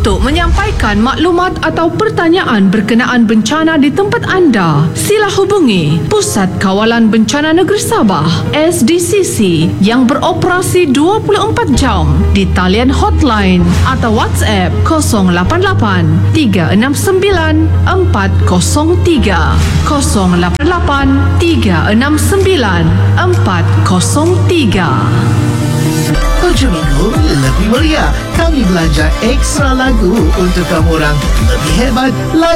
Untuk menyampaikan maklumat atau pertanyaan berkenaan bencana di tempat anda, sila hubungi Pusat Kawalan Bencana Negeri Sabah SDCC yang beroperasi 24 jam di talian hotline atau WhatsApp 088 369 403 088 369 403. Hujung minggu lebih meriah. Kami belajar ekstra lagu untuk kamu orang lebih hebat.